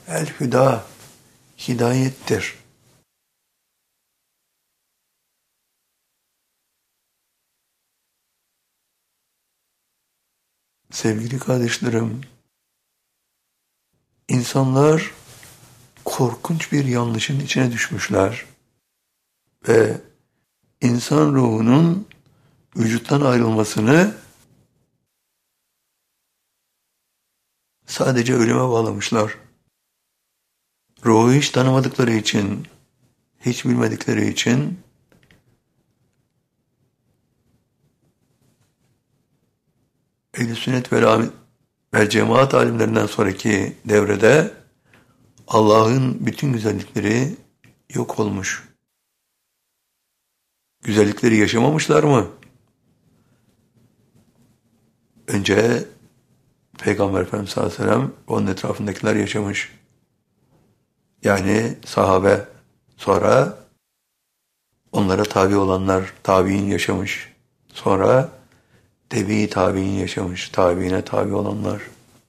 El-hüda, hidayettir. Sevgili kardeşlerim, insanlar korkunç bir yanlışın içine düşmüşler ve insan ruhunun vücuttan ayrılmasını sadece ölüme bağlamışlar. Ruhu hiç tanımadıkları için, hiç bilmedikleri için Ehl-i Sünnet ve Cemaat alimlerinden sonraki devrede Allah'ın bütün güzellikleri yok olmuş. Güzellikleri yaşamamışlar mı? Önce Peygamber Efendimiz sallallahu aleyhi ve sellem onun etrafındakiler yaşamış. Yani sahabe, sonra onlara tabi olanlar, tabi'in yaşamış. Sonra tebe-i tabi'in yaşamış, tabi'ine tabi olanlar.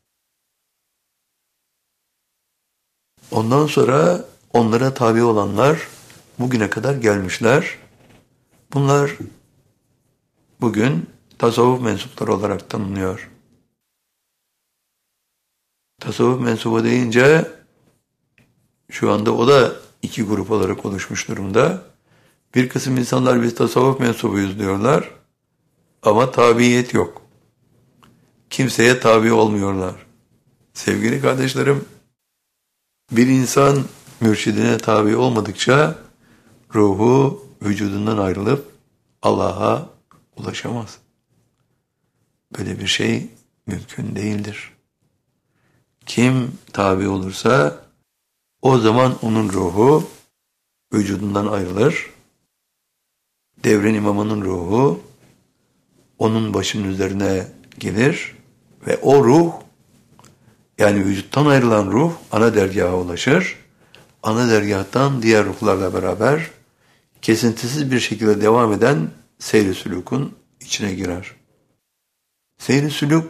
Ondan sonra onlara tabi olanlar bugüne kadar gelmişler. Bunlar bugün tasavvuf mensupları olarak tanınıyor. Tasavvuf mensubu deyince şu anda o da iki grup olarak oluşmuş durumda. Bir kısım insanlar biz tasavvuf mensubuyuz diyorlar ama tabiyet yok. Kimseye tabi olmuyorlar. Sevgili kardeşlerim, bir insan mürşidine tabi olmadıkça ruhu vücudundan ayrılıp Allah'a ulaşamaz. Böyle bir şey mümkün değildir. Kim tabi olursa o zaman onun ruhu vücudundan ayrılır. Devrin imamının ruhu onun başının üzerine gelir ve o ruh, yani vücuttan ayrılan ruh ana dergaha ulaşır. Ana dergahtan diğer ruhlarla beraber kesintisiz bir şekilde devam eden seyr-i sülûkun içine girer. Seyr-i sülûk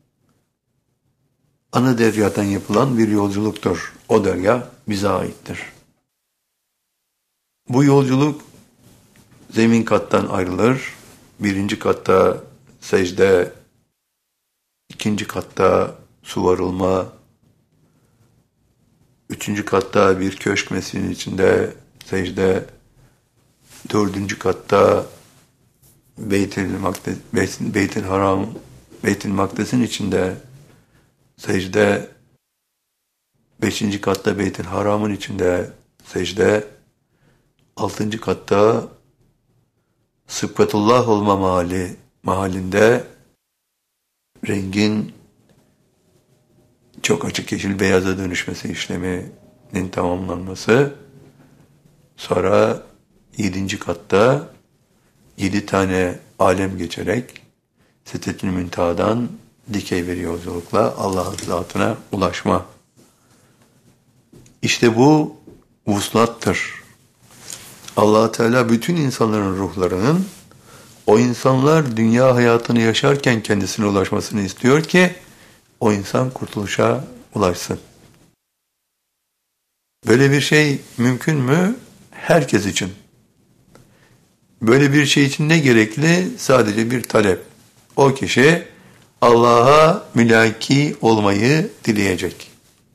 ana dergahtan yapılan bir yolculuktur. O dergah bize aittir. Bu yolculuk zemin kattan ayrılır. Birinci katta secde, ikinci katta su varılma, üçüncü katta bir köşk mescidin içinde secde, dördüncü katta Beyt-i Haram, Beyt-i Makdes'in içinde secde, beşinci katta Beyt-i Haram'ın içinde secde, altıncı katta Sıbgatullah olma mahallinde rengin çok açık yeşil beyaza dönüşmesi işleminin tamamlanması, sonra 7. katta 7 tane alem geçerek Sidretül Münteha'dan dikey bir yolculukla Allah'ın zatına ulaşma. İşte bu vuslattır. Allah Teala bütün insanların ruhlarının o insanlar dünya hayatını yaşarken kendisine ulaşmasını istiyor ki o insan kurtuluşa ulaşsın. Böyle bir şey mümkün mü? Herkes için. Böyle bir şey için ne gerekli? Sadece bir talep. O kişi Allah'a mülaki olmayı dileyecek.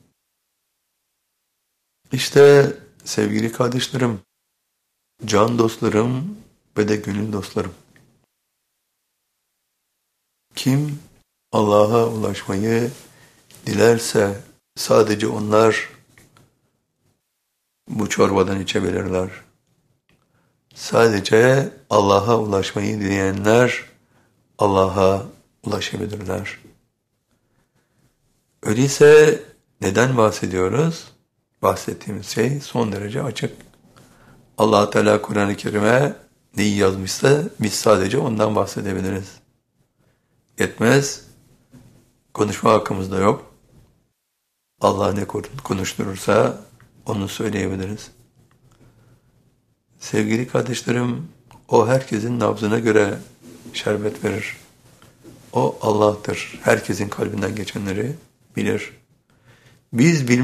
İşte sevgili kardeşlerim, can dostlarım ve de gönül dostlarım. Kim Allah'a ulaşmayı dilerse sadece onlar bu çorbadan içebilirler. Sadece Allah'a ulaşmayı dileyenler Allah'a ulaşabilirler. Öyleyse neden bahsediyoruz? Bahsettiğimiz şey son derece açık. Allah Teala Kur'an-ı Kerim'e neyi yazmışsa biz sadece ondan bahsedebiliriz. Yetmez, konuşma hakkımız da yok. Allah ne konuşturursa onu söyleyebiliriz. Sevgili kardeşlerim, o herkesin nabzına göre şerbet verir. O Allah'tır. Herkesin kalbinden geçenleri bilir. Biz